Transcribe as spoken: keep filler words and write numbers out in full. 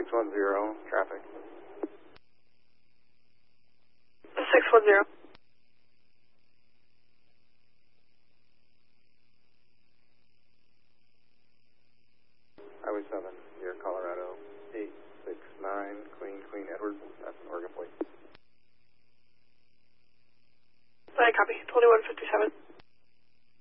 six one zero, traffic. six one zero. Highway seven, Air Colorado, eight six nine, Queen, Queen Edward, that's an Oregon plate. I copy, twenty-one fifty-seven.